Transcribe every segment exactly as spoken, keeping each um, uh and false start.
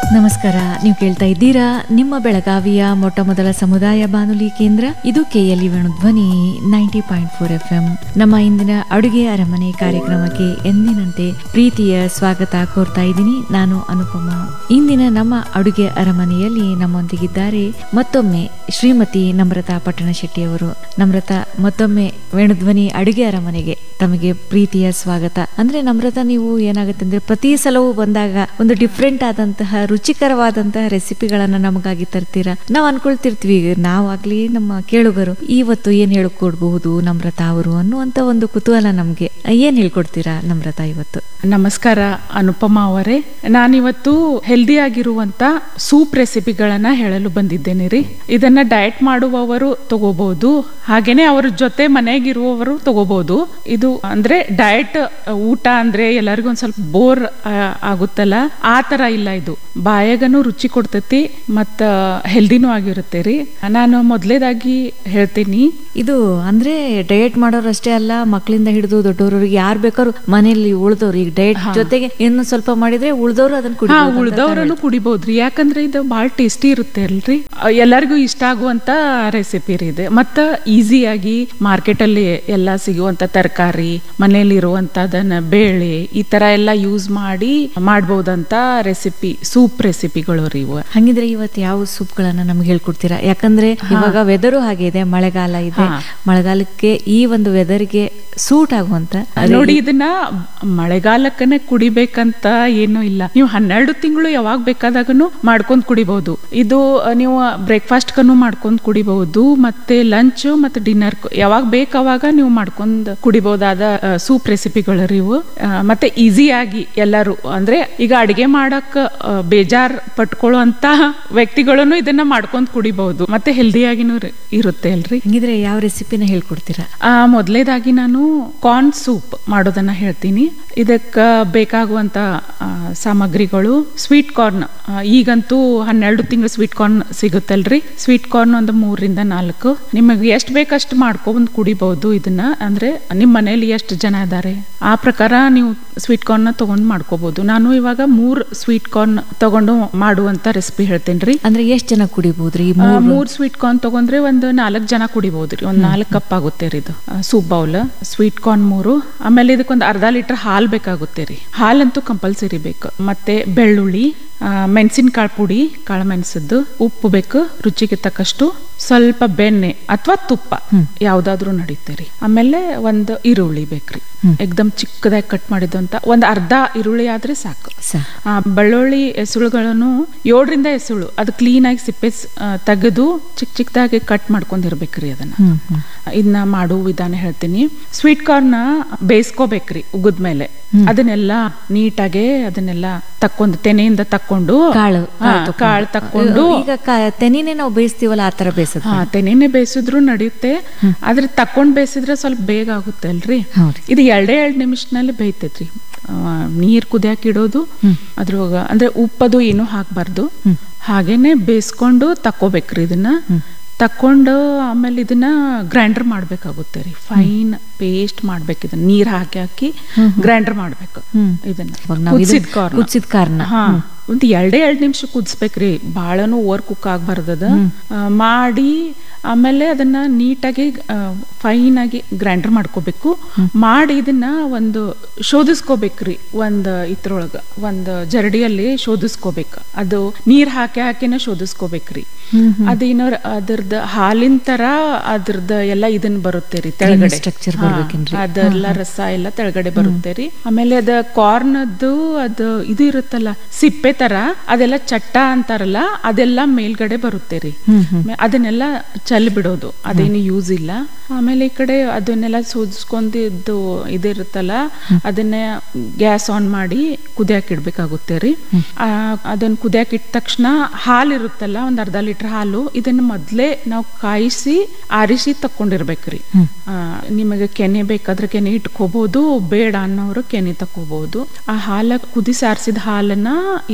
ನಮಸ್ಕಾರ. ನೀವು ಕೇಳ್ತಾ ಇದ್ದೀರಾ ನಿಮ್ಮ ಬೆಳಗಾವಿಯ ಮೊಟ್ಟ ಮೊದಲ ಸಮುದಾಯ ಬಾನುಲಿ ಕೇಂದ್ರ ಇದು KLE Venudhwani ninety point four F M. ನಮ್ಮ ಇಂದಿನ ಅಡುಗೆ ಅರಮನೆ ಕಾರ್ಯಕ್ರಮಕ್ಕೆ ಎಂದಿನಂತೆ ಪ್ರೀತಿಯ ಸ್ವಾಗತ ಕೋರ್ತಾ ಇದ್ದೀನಿ. ನಾನು ಅನುಪಮ. ಇಂದಿನ ನಮ್ಮ ಅಡುಗೆ ಅರಮನೆಯಲ್ಲಿ ನಮ್ಮೊಂದಿಗಿದ್ದಾರೆ ಮತ್ತೊಮ್ಮೆ ಶ್ರೀಮತಿ ನಮ್ರತಾ ಪಟ್ಟಣಶೆಟ್ಟಿ ಅವರು. ನಮ್ರತಾ, ಮತ್ತೊಮ್ಮೆ ವೇಣುಧ್ವನಿ ಅಡುಗೆ ಅರಮನೆಗೆ ತಮಗೆ ಪ್ರೀತಿಯ ಸ್ವಾಗತ. ಅಂದ್ರೆ ನಮ್ರತಾ, ನೀವು ಏನಾಗುತ್ತೆ ಅಂದ್ರೆ ಪ್ರತಿ ಸಲವೂ ಬಂದಾಗ ಒಂದು ಡಿಫ್ರೆಂಟ್ ಆದಂತಹ ರುಚಿಕರವಾದಂತಹ ರೆಸಿಪಿಗಳನ್ನ ನಮಗಾಗಿ ತರ್ತೀರಾ. ನಾವ್ ಅನ್ಕೊಳ್ತಿರ್ತೀವಿ, ನಾವಾಗ್ಲಿ ನಮ್ಮ ಕೇಳುಗರು ಇವತ್ತು ಏನ್ ಹೇಳ್ಕೊಡ್ಬಹುದು ನಮ್ರತಾ ಅವರು ಅನ್ನುವಂತ ಒಂದು ಕುತೂಹಲ ನಮ್ಗೆ. ಏನ್ ಹೇಳ್ಕೊಡ್ತೀರಾ ನಮ್ರತಾ ಇವತ್ತು? ನಮಸ್ಕಾರ ಅನುಪಮ ಅವರೇ. ನಾನಿವತ್ತು ಹೆಲ್ದಿ ಆಗಿರುವಂತ ಸೂಪ್ ರೆಸಿಪಿಗಳನ್ನ ಹೇಳಲು ಬಂದಿದ್ದೇನೆ ರೀ. ಇದನ್ನ ಡಯಟ್ ಮಾಡುವವರು ತಗೋಬಹುದು, ಹಾಗೇನೆ ಅವ್ರ ಜೊತೆ ಮನೆಗಿರುವವರು ತಗೋಬಹುದು. ಇದು ಅಂದ್ರೆ ಡಯಟ್ ಊಟ ಅಂದ್ರೆ ಎಲ್ಲರಿಗೂ ಒಂದ್ ಸ್ವಲ್ಪ ಬೋರ್ ಆಗುತ್ತಲ್ಲ, ಆ ತರ ಇಲ್ಲ. ಇದು ಬಾಯಾಗನು ರುಚಿ ಕೊಡ್ತೈತಿ ಮತ್ತ ಹೆಲ್ದಿನೂ ಆಗಿರುತ್ತೆ ರೀ. ನಾನು ಮೊದಲೇದಾಗಿ ಹೇಳ್ತೀನಿ, ಇದು ಅಂದ್ರೆ ಡಯಟ್ ಮಾಡೋರು ಅಷ್ಟೇ ಅಲ್ಲ, ಮಕ್ಕಳಿಂದ ಹಿಡಿದು ದೊಡ್ಡವ್ರಿಗೆ ಯಾರು ಬೇಕಾದ್ರು ಮನೆಯಲ್ಲಿ ಉಳ್ದವ್ರು ಈಗ ಡಯಟ್ ಜೊತೆಗೆ ಇನ್ನು ಸ್ವಲ್ಪ ಮಾಡಿದ್ರೆ ಉಳ್ದವ್ರು ಅದನ್ನ ಕುಡಿ ಉಳ್ದವ್ರನ್ನು ಕುಡಿಬಹುದ್ರಿ. ಯಾಕಂದ್ರೆ ಇದು ಬಹಳ ಟೇಸ್ಟಿ ಇರುತ್ತೆ ಅಲ್ರಿ, ಎಲ್ಲರಿಗೂ ಇಷ್ಟ ಆಗುವಂತ ರೆಸಿಪಿ ರೀ ಇದು. ಮತ್ತ ಈಸಿಯಾಗಿ ಮಾರ್ಕೆಟ್ ಅಲ್ಲಿ ಎಲ್ಲಾ ಸಿಗುವಂತ ತರಕಾರಿ, ಮನೆಯಲ್ಲಿ ಇರುವಂತದನ್ನ ಬೇಳೆ, ಈ ತರ ಎಲ್ಲ ಯೂಸ್ ಮಾಡಿ ಮಾಡಬಹುದಂತ ರೆಸಿಪಿ, ಸೂಪ್ ರೆಸಿಪಿಗಳು ರೀ ಇವು. ಹಂಗಿದ್ರೆ ಇವತ್ತು ಯಾವ ಸೂಪ್ ಗಳನ್ನ ನಮ್ಗೆ ಹೇಳ್ಕೊಡ್ತೀರಾ? ಯಾಕಂದ್ರೆ ಇವಾಗ ವೆದರು ಹಾಗೆ ಇದೆ, ಮಳೆಗಾಲ ಇದೆ. ಮಳೆಗಾಲಕ್ಕೆ ಈ ಒಂದು ವೆದರ್ಗೆ ಸೂಟ್ ಆಗುವಂತ ನೋಡಿ, ಇದನ್ನ ಮಳೆಗಾಲಕ್ಕನೆ ಕುಡಿಬೇಕಂತ ಏನು ಇಲ್ಲ. ನೀವು ಹನ್ನೆರಡು ತಿಂಗಳು ಯಾವಾಗ ಬೇಕಾದಾಗನು ಮಾಡ್ಕೊಂಡ್ ಕುಡಿಬಹುದು. ಇದು ನೀವು ಬ್ರೇಕ್ಫಾಸ್ಟ್ ಕನು ಮಾಡ್ಕೊಂಡ್ ಕುಡಿಬಹುದು, ಮತ್ತೆ ಲಂಚ್ ಮತ್ತೆ ಡಿನ್ನರ್ ಯಾವಾಗ ಬೇಕಾವಾಗ ನೀವು ಮಾಡ್ಕೊಂಡ್ ಕುಡಿಬಹುದಾದ ಸೂಪ್ ರೆಸಿಪಿಗಳು ರೀ ಇವು. ಮತ್ತೆ ಈಸಿಯಾಗಿ ಎಲ್ಲರೂ ಅಂದ್ರೆ ಈಗ ಅಡಿಗೆ ಮಾಡಕ್ ಬೇಜಾರ್ ಪಟ್ಕೊಳ್ಳುವಂತ ವ್ಯಕ್ತಿಗಳನ್ನು ಇದನ್ನ ಮಾಡ್ಕೊಂಡ್ ಕುಡಿಬಹುದು, ಮತ್ತೆ ಹೆಲ್ದಿಯಾಗಿನೂ ಇರುತ್ತೆ ಅಲ್ರಿ. ಹಂಗಿದ್ರೆ ಯಾವ ರೆಸಿಪಿನ ಹೇಳ್ಕೊಡ್ತೀರಾ? ಆ ಮೊದಲೇದಾಗಿ ನಾನು ಕಾರ್ನ್ ಸೂಪ್ ಮಾಡೋದನ್ನ ಹೇಳ್ತೀನಿ. ಇದಕ್ಕ ಬೇಕಾಗುವಂತ ಸಾಮಗ್ರಿಗಳು: ಸ್ವೀಟ್ ಕಾರ್ನ್. ಈಗಂತೂ ಹನ್ನೆರಡು ತಿಂಗಳು ಸ್ವೀಟ್ ಕಾರ್ನ್ ಸಿಗುತ್ತಲ್ರಿ. ಸ್ವೀಟ್ ಕಾರ್ನ್ ಒಂದು ಮೂರರಿಂದ ನಾಲ್ಕು, ನಿಮಗೆ ಎಷ್ಟು ಬೇಕಷ್ಟು ಮಾಡ್ಕೊಂಡ್ ಕುಡಿಬಹುದು ಇದನ್ನ. ಅಂದ್ರೆ ನಿಮ್ ಮನೇಲಿ ಎಷ್ಟು ಜನ ಇದಾರೆ ಆ ಪ್ರಕಾರ ನೀವು ಸ್ವೀಟ್ ಕಾರ್ನ್ ತಗೊಂಡ್ ಮಾಡ್ಕೋಬಹುದು. ನಾನು ಇವಾಗ ಮೂರ್ ಸ್ವೀಟ್ ಕಾರ್ನ್ ತಗೊಂಡು ಮಾಡುವಂತ ರೆಸಿಪಿ ಹೇಳ್ತೇನ್ರಿ. ಅಂದ್ರೆ ಎಷ್ಟ್ ಜನ ಕುಡಿಬಹುದ್ರಿ? ಮೂರ್ ಸ್ವೀಟ್ ಕಾರ್ನ್ ತಗೊಂಡ್ರೆ ಒಂದ್ ನಾಲ್ಕ್ ಜನ ಕುಡಿಬಹುದ್ರಿ. ಒಂದ್ ನಾಲ್ಕ್ ಕಪ್ ಆಗುತ್ತೆ ರೀ ಇದು ಸೂಪ್ ಬೌಲ್. ಸ್ವೀಟ್ ಕಾರ್ನ್ ಮೂರು. ಆಮೇಲೆ ಇದಕ್ಕೊಂದ್ ಅರ್ಧ ಲೀಟರ್ ಹಾಲ್ ಬೇಕಾಗುತ್ತೆ ರೀ. ಹಾಲಂತೂ ಕಂಪಲ್ಸರಿ ಬೇಕು. ಮತ್ತೆ ಬೆಳ್ಳುಳ್ಳಿ, ಮೆಣಸಿನಕಾಳು ಪುಡಿ, ಕಾಳು ಮೆಣಸದ್ದು, ಉಪ್ಪು ಬೇಕು ರುಚಿಗೆ ತಕ್ಕಷ್ಟು, ಸ್ವಲ್ಪ ಬೆಣ್ಣೆ ಅಥವಾ ತುಪ್ಪ ಯಾವ್ದಾದ್ರು ನಡೀತೇರಿ. ಆಮೇಲೆ ಒಂದು ಈರುಳ್ಳಿ ಬೇಕ್ರಿ, ಎಕ್ದಮ್ ಚಿಕ್ಕದಾಗಿ ಕಟ್ ಮಾಡಿದಂತ ಒಂದ್ ಅರ್ಧ ಈರುಳ್ಳಿ ಆದ್ರೆ ಸಾಕು. ಆ ಬೆಳ್ಳುಳ್ಳಿ ಎಸುಳುಗಳನ್ನು ಏಳರಿಂದ ಎಸುಳು ಅದು ಕ್ಲೀನ್ ಆಗಿ ಸಿಪ್ಪೆ ತೆಗೆದು ಚಿಕ್ಕ ಚಿಕ್ಕದಾಗಿ ಕಟ್ ಮಾಡ್ಕೊಂಡಿರ್ಬೇಕ್ರಿ. ಅದನ್ನ ಇದನ್ನ ಮಾಡುವ ವಿಧಾನ ಹೇಳ್ತೀನಿ. Sweet corn ಬೇಯಿಸ್ಕೋಬೇಕ್ರಿ ಉಗಿದ್ಮೇಲೆ. ಅದನ್ನೆಲ್ಲ ನೀಟಾಗೆ ಅದನ್ನೆಲ್ಲ ತಕ್ಕೊಂಡು ತೆನೆಯಿಂದ ತಕ್ಕೊಂಡು ಕಾಳು ಕಾಳು ತಕ್ಕೊಂಡು, ಈಗ ತೆನೆನೇ ನಾವು ಬೇಯಿಸ್ತೀವಲ್ಲ ಆ ತರ ಬೇಯಿಸ ಹಾ ತೆನೆನೆ ಬೇಯಿಸಿದ್ರು ನಡೆಯುತ್ತೆ. ಆದ್ರೆ ತಕೊಂಡ್ ಬೇಯಿಸಿದ್ರೆ ಸ್ವಲ್ಪ ಬೇಗ ಆಗುತ್ತೆ ಅಲ್ರಿ. ಇದು ಎರಡೇ ಎರಡ್ ನಿಮಿಷನಲ್ಲಿ ಬೇಯ್ತೈತ್ರಿ. ನೀರ್ ಕುದಿಯಾಕ ಇಡೋದು, ಅದ್ರೊಳಗ ಅಂದ್ರೆ ಉಪ್ಪದು ಏನು ಹಾಕ್ಬಾರ್ದು, ಹಾಗೇನೆ ಬೇಯಿಸ್ಕೊಂಡು ತಕ್ಕೋಬೇಕ್ರಿ. ಇದನ್ನ ತಕೊಂಡು ಆಮೇಲೆ ಇದನ್ನ ಗ್ರೈಂಡರ್ ಮಾಡ್ಬೇಕಾಗುತ್ತೆ ರೀ. ಫೈನ್ ಪೇಸ್ಟ್ ಮಾಡ್ಬೇಕು. ಇದನ್ನ ನೀರ್ ಹಾಕಿ ಹಾಕಿ ಗ್ರೈಂಡರ್ ಮಾಡ್ಬೇಕು. ಇದನ್ನ ಕುದಿಸಿದ ಕಾರ್ನ ಹಾ ಒಂದ್ ಎರಡೇ ಎರಡ್ ನಿಮಿಷ ಕುದಿಸ್ಬೇಕ್ರಿ. ಬಾಳನು ಓವರ್ ಕುಕ್ ಆಗ್ಬಾರ್ದದ ಮಾಡಿ. ಆಮೇಲೆ ಅದನ್ನ ನೀಟಾಗಿ ಫೈನ್ ಆಗಿ ಗ್ರೈಂಡರ್ ಮಾಡ್ಕೋಬೇಕು. ಮಾಡಿ ಇದನ್ನ ಒಂದು ಶೋಧಿಸ್ಕೋಬೇಕ್ರಿ. ಒಂದ್ ಇದ್ರೊಳಗ ಒಂದ್ ಜರಡಿಯಲ್ಲಿ ಶೋಧಿಸ್ಕೋಬೇಕು. ಅದು ನೀರ್ ಹಾಕಿ ಹಾಕಿನ ಶೋಧಿಸ್ಕೋಬೇಕ್ರಿ. ಅದೇನೋ ಅದ್ರದ್ದು ಹಾಲಿನ ತರ ಅದ್ರದ್ದು ಎಲ್ಲ ಇದನ್ನ ಬರುತ್ತೆ ರೀ ತೆಳಗಡೆ. ಅದೆಲ್ಲ ರಸ ಎಲ್ಲ ತೆಳಗಡೆ ಬರುತ್ತೆ ರೀ. ಆಮೇಲೆ ಅದ ಕಾರ್ನದ್ದು ಅದು ಇದು ಇರುತ್ತಲ್ಲ ಸಿಪ್ಪೆ ತರ, ಅದೆಲ್ಲ ಚಟ್ಟ ಅಂತಾರಲ್ಲ, ಅದೆಲ್ಲ ಮೇಲ್ಗಡೆ ಬರುತ್ತೆ ರೀ. ಅದನ್ನೆಲ್ಲ ಚಲ್ ಬಿಡೋದು, ಅದೇನು ಯೂಸ್ ಇಲ್ಲ. ಆಮೇಲೆ ಈ ಕಡೆ ಅದನ್ನೆಲ್ಲ ಸೋದಿಸ್ಕೊಂಡಿದ್ದು ಇದಿರುತ್ತಲ್ಲ, ಅದನ್ನ ಗ್ಯಾಸ್ ಆನ್ ಮಾಡಿ ಕುದಿಯಾಕ ಇಡ್ಬೇಕಾಗುತ್ತೆ ರೀ. ಅದನ್ನ ಕುದಿಯಾಕ ಇಟ್ಟ ತಕ್ಷಣ ಹಾಲು ಇರುತ್ತಲ್ಲ, ಒಂದ್ ಅರ್ಧ ಲೀಟರ್ ಹಾಲು, ಇದನ್ನ ಮೊದ್ಲೇ ನಾವು ಕಾಯಿಸಿ ಆರಿಸಿ ತಕೊಂಡಿರ್ಬೇಕ್ರಿ. ನಿಮಗೆ ಕೆನೆ ಬೇಕಾದ್ರೆ ಕೆನೆ ಇಟ್ಕೋಬಹುದು, ಬೇಡ ಅನ್ನೋರು ಕೆನೆ ತಕೋಬಹುದು. ಆ ಹಾಲ ಕುದಿಸಿ ಆರಿಸಿದ ಹಾಲನ್ನ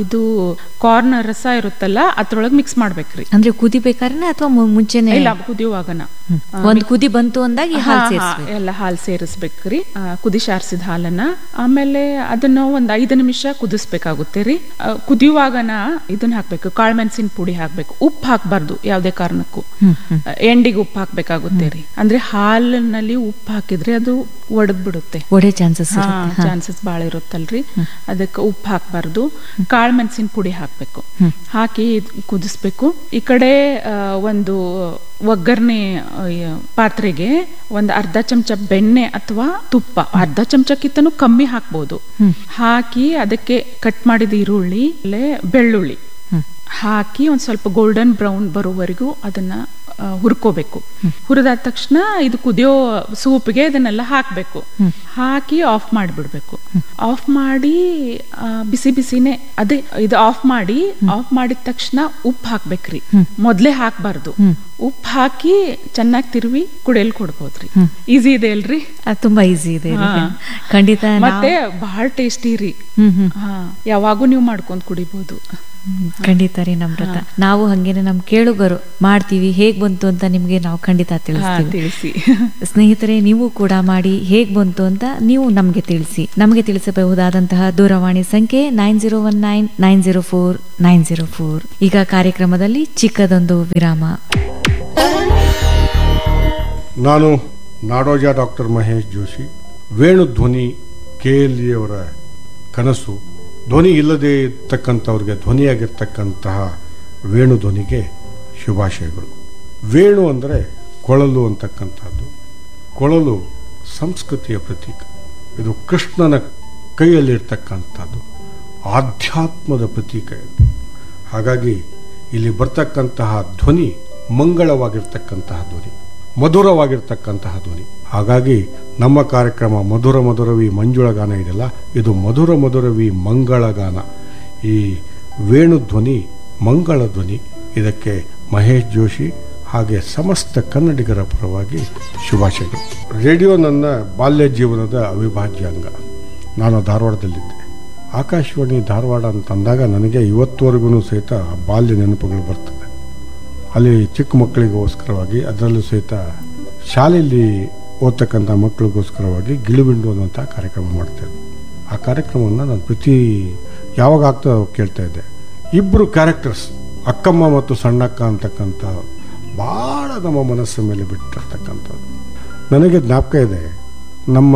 ಇದು ಕಾರ್ನ್ ರಸ ಇರುತ್ತಲ್ಲ ಅದ್ರೊಳಗೆ ಮಿಕ್ಸ್ ಮಾಡ್ಬೇಕ್ರಿ. ಅಂದ್ರೆ ಕುದಿಬೇಕಾದ್ರೆ ಅಥವಾ ಮುಂಚೆನೆ? ಇಲ್ಲ, ಕುದಿಯುವಾಗನ. ಒಂದ್ ಕುದಿ ಬಂತು ಅಂದಾಗ ಎಲ್ಲ ಹಾಲು ಸೇರಿಸ್ಬೇಕ್ರಿ, ಕುದಿ ಸಾರಿಸಿದ ಹಾಲನ್ನ. ಆಮೇಲೆ ಅದನ್ನ ಒಂದ್ ಐದು ನಿಮಿಷ ಕುದಿಸ್ಬೇಕಾಗುತ್ತೆ ರೀ. ಕುದಿಯುವಾಗನ ಇದನ್ನ ಹಾಕ್ಬೇಕು, ಕಾಳ್ಮೆಣಸಿನ ಪುಡಿ ಹಾಕ್ಬೇಕು. ಉಪ್ಪು ಹಾಕ್ಬಾರ್ದು ಯಾವ್ದೇ ಕಾರಣಕ್ಕೂ. ಎಂಡಿಗೆ ಉಪ್ಪು ಹಾಕ್ಬೇಕಾಗುತ್ತೆ ರೀ. ಅಂದ್ರೆ ಹಾಲಿನಲ್ಲಿ ಉಪ್ಪು ಹಾಕಿದ್ರೆ ಅದು ಒಡೆದ್ ಬಿಡುತ್ತೆ, ಒಡೆ ಚಾನ್ಸಸ್ ಚಾನ್ಸಸ್ ಬಾಳ ಇರುತ್ತಲ್ರಿ. ಅದಕ್ಕೆ ಉಪ್ಪು ಹಾಕ್ಬಾರ್ದು. ಕಾಳ್ಮೆಣಸಿನ ಪುಡಿ ಹಾಕ್ಬೇಕು, ಹಾಕಿ ಕುದಿಸ್ಬೇಕು. ಈ ಕಡೆ ಒಂದು ಒಗ್ಗರಣೆ ಪಾತ್ರೆಗೆ ಒಂದು ಅರ್ಧ ಚಮಚ ಬೆಣ್ಣೆ ಅಥವಾ ತುಪ್ಪ, ಅರ್ಧ ಚಮಚಕ್ಕಿಂತನೂ ಕಮ್ಮಿ ಹಾಕ್ಬೋದು, ಹಾಕಿ ಅದಕ್ಕೆ ಕಟ್ ಮಾಡಿದ ಈರುಳ್ಳಿ, ಬೆಳ್ಳುಳ್ಳಿ ಹಾಕಿ ಒಂದ್ ಸ್ವಲ್ಪ ಗೋಲ್ಡನ್ ಬ್ರೌನ್ ಬರೋವರೆಗೂ ಅದನ್ನ ಹುರ್ಕೋಬೇಕು. ಹುರಿದಾದ ತಕ್ಷಣ ಇದು ಕುದಿಯೋ ಸೂಪ್ಗೆ ಇದನ್ನೆಲ್ಲ ಹಾಕ್ಬೇಕು. ಹಾಕಿ ಆಫ್ ಮಾಡಿಬಿಡ್ಬೇಕು. ಆಫ್ ಮಾಡಿ ಬಿಸಿ ಬಿಸಿನೇ ಅದೇ ಇದು ಆಫ್ ಮಾಡಿ ಆಫ್ ಮಾಡಿದ ತಕ್ಷಣ ಉಪ್ಪು ಹಾಕ್ಬೇಕ್ರಿ, ಮೊದ್ಲೇ ಹಾಕ್ಬಾರ್ದು. ಉಪ್ಪು ಹಾಕಿ ಚೆನ್ನಾಗಿ ತಿರುವಿ ಕುಡಿಯಲ್ ಕೊಡ್ಬೋದ್ರಿ. ಈಸಿ ಇದೆ ಅಲ್ರಿ? ತುಂಬಾ ಈಸಿ ಇದೆ ಖಂಡಿತ. ಮತ್ತೆ ಬಹಳ ಟೇಸ್ಟಿ ರೀ. ಹಾ, ಯಾವಾಗೂ ನೀವು ಮಾಡ್ಕೊಂಡ್ ಕುಡಿಬಹುದು. ಖಂಡಿತ ರೀ ನಮ್ರತ. ನಾವು ಹಂಗೇನೆ ನಮ್ ಕೇಳುಗರು ಮಾಡ್ತೀವಿ, ಹೇಗ್ ಬಂತು ಅಂತ ನಿಮ್ಗೆ ನಾವು ಖಂಡಿತ ತಿಳಿಸ್ತೀವಿ. ತಿಳಿಸಿ ಸ್ನೇಹಿತರೆ, ನೀವು ಕೂಡ ಮಾಡಿ ಹೇಗ್ ಬಂತು ಅಂತ ನೀವು ನಮ್ಗೆ ತಿಳಿಸಿ. ನಮಗೆ ತಿಳಿಸಬಹುದಾದಂತಹ ದೂರವಾಣಿ ಸಂಖ್ಯೆ nine zero one nine nine zero four nine zero four. ಈಗ ಕಾರ್ಯಕ್ರಮದಲ್ಲಿ ಚಿಕ್ಕದೊಂದು ವಿರಾಮ. ನಾನು ನಾಡೋಜ ಡಾಕ್ಟರ್ ಮಹೇಶ್ ಜೋಶಿ. ವೇಣು ಧ್ವನಿ ಕೆ ಎಲ್ ಇ ಅವರ ಕನಸು. ಧ್ವನಿ ಇಲ್ಲದೆ ಇರ್ತಕ್ಕಂಥವ್ರಿಗೆ ಧ್ವನಿಯಾಗಿರ್ತಕ್ಕಂತಹ ವೇಣು ಧ್ವನಿಗೆ ಶುಭಾಶಯಗಳು. ವೇಣು ಅಂದರೆ ಕೊಳಲು ಅಂತಕ್ಕಂಥದ್ದು. ಕೊಳಲು ಸಂಸ್ಕೃತಿಯ ಪ್ರತೀಕ. ಇದು ಕೃಷ್ಣನ ಕೈಯಲ್ಲಿರ್ತಕ್ಕಂಥದ್ದು, ಆಧ್ಯಾತ್ಮದ ಪ್ರತೀಕ ಇದು. ಹಾಗಾಗಿ ಇಲ್ಲಿ ಬರ್ತಕ್ಕಂತಹ ಧ್ವನಿ ಮಂಗಳವಾಗಿರ್ತಕ್ಕಂತಹ ಧ್ವನಿ, ಮಧುರವಾಗಿರ್ತಕ್ಕಂತಹ ಧ್ವನಿ. ಹಾಗಾಗಿ ನಮ್ಮ ಕಾರ್ಯಕ್ರಮ ಮಧುರ ಮಧುರವಿ ಮಂಜುಳಗಾನ ಇದೆಯಲ್ಲ, ಇದು ಮಧುರ ಮಧುರವಿ ಮಂಗಳಗಾನ. ಈ ವೇಣು ಧ್ವನಿ ಮಂಗಳ ಧ್ವನಿ. ಇದಕ್ಕೆ ಮಹೇಶ್ ಜೋಶಿ ಹಾಗೆ ಸಮಸ್ತ ಕನ್ನಡಿಗರ ಪರವಾಗಿ ಶುಭಾಶಯಗಳು. ರೇಡಿಯೋ ನನ್ನ ಬಾಲ್ಯ ಜೀವನದ ಅವಿಭಾಜ್ಯ ಅಂಗ. ನಾನು ಧಾರವಾಡದಲ್ಲಿದ್ದೆ. ಆಕಾಶವಾಣಿ ಧಾರವಾಡ ಅಂತಂದಾಗ ನನಗೆ ಇವತ್ತುವರೆಗೂ ಸಹಿತ ಬಾಲ್ಯ ನೆನಪುಗಳು ಬರ್ತದೆ. ಅಲ್ಲಿ ಚಿಕ್ಕ ಮಕ್ಕಳಿಗೋಸ್ಕರವಾಗಿ, ಅದರಲ್ಲೂ ಸಹಿತ ಶಾಲೆಯಲ್ಲಿ ಓದ್ತಕ್ಕಂಥ ಮಕ್ಕಳಿಗೋಸ್ಕರವಾಗಿ ಗಿಳಿಬಿಂಡು ಅನ್ನುವಂಥ ಕಾರ್ಯಕ್ರಮ ಮಾಡ್ತಾಯಿದ್ದೆ. ಆ ಕಾರ್ಯಕ್ರಮವನ್ನು ನಾನು ಪ್ರತಿ ಯಾವಾಗ ಆಗ್ತಾ ಕೇಳ್ತಾ ಇದ್ದೆ. ಇಬ್ಬರು ಕ್ಯಾರೆಕ್ಟರ್ಸ್, ಅಕ್ಕಮ್ಮ ಮತ್ತು ಸಣ್ಣಕ್ಕ ಅಂತಕ್ಕಂಥ, ಭಾಳ ನಮ್ಮ ಮನಸ್ಸಿನ ಮೇಲೆ ಬಿಟ್ಟಿರ್ತಕ್ಕಂಥದ್ದು. ನನಗೆ ಜ್ಞಾಪಕ ಇದೆ, ನಮ್ಮ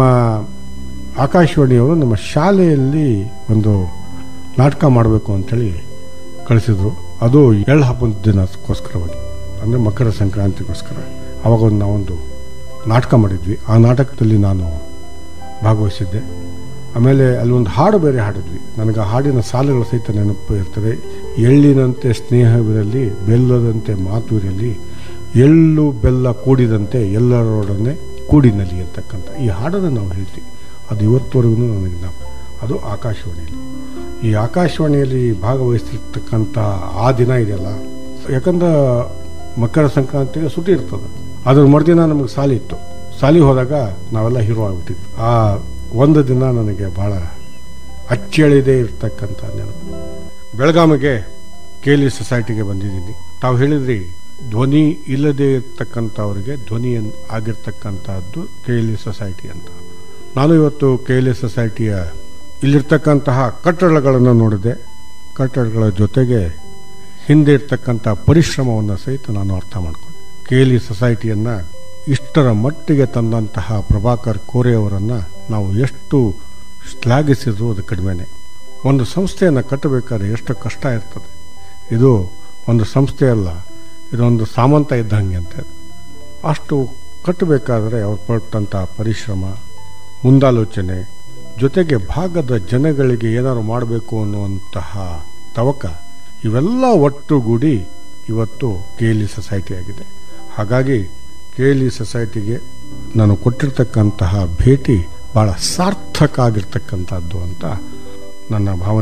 ಆಕಾಶವಾಣಿಯವರು ನಮ್ಮ ಶಾಲೆಯಲ್ಲಿ ಒಂದು ನಾಟಕ ಮಾಡಬೇಕು ಅಂಥೇಳಿ ಕಳಿಸಿದ್ರು. ಅದು ಎಳ್ಳು ಹಬ್ಬದ ದಿನಕ್ಕೋಸ್ಕರವಾಗಿ, ಅಂದರೆ ಮಕರ ಸಂಕ್ರಾಂತಿಗೋಸ್ಕರ. ಆವಾಗ ಒಂದು ನಾವೊಂದು ನಾಟಕ ಮಾಡಿದ್ವಿ. ಆ ನಾಟಕದಲ್ಲಿ ನಾನು ಭಾಗವಹಿಸಿದ್ದೆ. ಆಮೇಲೆ ಅಲ್ಲಿ ಒಂದು ಹಾಡು ಬೇರೆ ಹಾಡಿದ್ವಿ. ನನಗೆ ಆ ಹಾಡಿನ ಸಾಲುಗಳ ಸಹಿತ ನೆನಪು ಇರ್ತದೆ. ಎಳ್ಳಿನಂತೆ ಸ್ನೇಹವಿರಲಿ, ಬೆಲ್ಲದಂತೆ ಮಾತು ಇರಲಿ, ಎಳ್ಳು ಬೆಲ್ಲ ಕೂಡಿದಂತೆ ಎಲ್ಲರೊಡನೆ ಕೂಡಿನಲ್ಲಿ ಅಂತಕ್ಕಂಥ ಈ ಹಾಡನ್ನು ನಾವು ಹೇಳ್ತೀವಿ. ಅದು ಇವತ್ತುವರೆಗೂ ನನಗೆ ನಾವು ಅದು ಆಕಾಶವಾಣಿಯಲ್ಲಿ. ಈ ಆಕಾಶವಾಣಿಯಲ್ಲಿ ಭಾಗವಹಿಸ್ತಿರ್ತಕ್ಕಂಥ ಆ ದಿನ ಇದೆಯಲ್ಲ, ಯಾಕಂದ್ರೆ ಮಕರ ಸಂಕ್ರಾಂತಿಗೆ ಸುಟಿ ಇರ್ತದೆ. ಅದ್ರ ಮರುದಿನ ನಮಗೆ ಸಾಲಿ ಇತ್ತು. ಸಾಲಿ ಹೋದಾಗ ನಾವೆಲ್ಲ ಹೀರೋ ಆಗ್ಬಿಟ್ಟಿದ್ವಿ. ಆ ಒಂದು ದಿನ ನನಗೆ ಭಾಳ ಅಚ್ಚಳಿದೇ ಇರ್ತಕ್ಕಂಥ ನೆನಪು. ಬೆಳಗಾವಿಗೆ ಕೆ ಎಲ್ ಇ ಸೊಸೈಟಿಗೆ ಬಂದಿದ್ದೀನಿ. ತಾವು ಹೇಳಿದ್ರಿ ಧ್ವನಿ ಇಲ್ಲದೆ ಇರ್ತಕ್ಕಂಥವ್ರಿಗೆ ಧ್ವನಿ ಆಗಿರ್ತಕ್ಕಂಥದ್ದು ಕೆ ಎಲ್ ಇ ಸೊಸೈಟಿ ಅಂತ. ನಾನು ಇವತ್ತು ಕೆ ಎಲ್ ಇ ಸೊಸೈಟಿಯ ಇಲ್ಲಿರ್ತಕ್ಕಂತಹ ಕಟ್ಟಡಗಳನ್ನು ನೋಡಿದೆ. ಕಟ್ಟಡಗಳ ಜೊತೆಗೆ ಹಿಂದೆ ಇರ್ತಕ್ಕಂಥ ಪರಿಶ್ರಮವನ್ನು ಸಹಿತ ನಾನು ಅರ್ಥ ಮಾಡಿಕೊಂಡೆ. ಕೆ ಎಲ್ ಇ ಸೊಸೈಟಿಯನ್ನು ಇಷ್ಟರ ಮಟ್ಟಿಗೆ ತಂದಂತಹ ಪ್ರಭಾಕರ್ ಕೋರೆಯವರನ್ನು ನಾವು ಎಷ್ಟು ಶ್ಲಾಘಿಸಿದ್ರು ಅದು ಕಡಿಮೆನೆ. ಒಂದು ಸಂಸ್ಥೆಯನ್ನು ಕಟ್ಟಬೇಕಾದ್ರೆ ಎಷ್ಟು ಕಷ್ಟ ಇರ್ತದೆ. ಇದು ಒಂದು ಸಂಸ್ಥೆ ಅಲ್ಲ, ಇದೊಂದು ಸಾಮಂತ ಇದ್ದಂಗೆ ಅಂತ. ಅಷ್ಟು ಕಟ್ಟಬೇಕಾದ್ರೆ ಅವ್ರು ಪಟ್ಟಂಥ ಪರಿಶ್ರಮ, ಮುಂದಾಲೋಚನೆ, ಜೊತೆಗೆ ಭಾಗದ ಜನಗಳಿಗೆ ಏನಾದ್ರು ಮಾಡಬೇಕು ಅನ್ನುವಂತಹ ತವಕ, ಇವೆಲ್ಲ ಒಟ್ಟುಗೂಡಿ ಇವತ್ತು ಕೆ ಎಲ್ ಇ ಸೊಸೈಟಿ ಆಗಿದೆ. ಹಾಗಾಗಿ ಕೆ ಎಲ್ ಇ ಸೊಸೈಟಿಗೆ ನಾನು ಕೊಟ್ಟಿರ್ತಕ್ಕಂತಹ ಭೇಟಿ ಭಾಳ ಸಾರ್ಥಕ ಆಗಿರ್ತಕ್ಕಂಥದ್ದು ಅಂತ ನನ್ನ ಭಾವನೆ.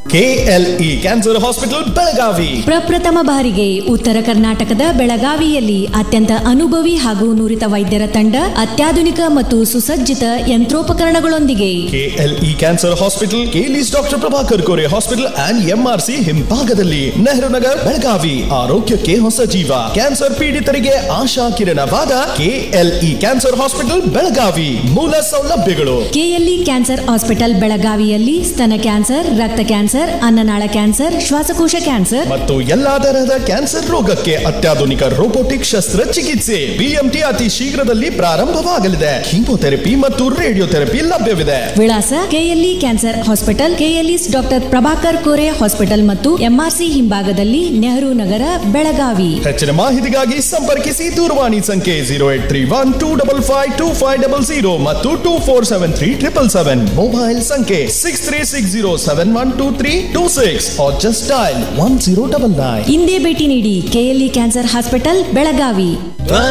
KLE cancer hospital Belagavi. ಪ್ರಪ್ರಥಮ ಬಾರಿಗೆ ಉತ್ತರ ಕರ್ನಾಟಕದ ಬೆಳಗಾವಿಯಲ್ಲಿ ಅತ್ಯಂತ ಅನುಭವಿ ಹಾಗೂ ನುರಿತ ವೈದ್ಯರ ತಂಡ, ಅತ್ಯಾಧುನಿಕ ಮತ್ತು ಸುಸಜ್ಜಿತ ಯಂತ್ರೋಪಕರಣಗಳೊಂದಿಗೆ KLE cancer hospital, ಕೇಲಿಸ್ doctor Prabhakar Kore hospital and MRC ಹಿಂಭಾಗದಲ್ಲಿ, ನೆಹರು ನಗರ್, ಬೆಳಗಾವಿ. ಆರೋಗ್ಯಕ್ಕೆ ಹೊಸ ಜೀವ. ಕ್ಯಾನ್ಸರ್ ಪೀಡಿತರಿಗೆ ಆಶಾ ಕಿರಣವಾದ ಕೆಎಲ್ಇ ಕ್ಯಾನ್ಸರ್ ಹಾಸ್ಪಿಟಲ್ ಬೆಳಗಾವಿ. ಮೂಲ ಸೌಲಭ್ಯಗಳು: ಕೆಎಲ್ಇ ಕ್ಯಾನ್ಸರ್ ಹಾಸ್ಪಿಟಲ್ ಬೆಳಗಾವಿಯಲ್ಲಿ ಸ್ತನ ಕ್ಯಾನ್ಸರ್, ರಕ್ತ ಕ್ಯಾನ್ಸರ್, ಅನ್ನನಾಳ ಕ್ಯಾನ್ಸರ್, ಶ್ವಾಸಕೋಶ ಕ್ಯಾನ್ಸರ್ ಮತ್ತು ಎಲ್ಲಾ ತರಹದ ಕ್ಯಾನ್ಸರ್ ರೋಗಕ್ಕೆ ಅತ್ಯಾಧುನಿಕ ರೋಬೋಟಿಕ್ ಶಸ್ತ್ರಚಿಕಿತ್ಸೆ. ಬಿಎಂಟಿ ಅತಿ ಶೀಘ್ರದಲ್ಲಿ ಪ್ರಾರಂಭವಾಗಲಿದೆ. ಕೀಮೋಥೆರಪಿ ಮತ್ತು ರೇಡಿಯೋಥೆರಪಿ ಲಭ್ಯವಿದೆ. ವಿಳಾಸ: KLE cancer hospital, KLES doctor Prabhakar Kore hospital ಮತ್ತು ಎಂಆರ್ಸಿ ಹಿಂಭಾಗದಲ್ಲಿ, ನೆಹರು ನಗರ, ಬೆಳಗಾವಿ. ಹೆಚ್ಚಿನ ಮಾಹಿತಿಗಾಗಿ ಸಂಪರ್ಕಿಸಿ. ದೂರವಾಣಿ ಸಂಖ್ಯೆ zero eight three one two double five two five double zero ಮತ್ತು two four seven three triple seven. Mobile ಸಂಖ್ಯೆ six three six zero seven one two three two six or just dial one zero double nine. ಇಂದೇ ಭೇಟಿ ನೀಡಿ KLE cancer hospital Belagavi.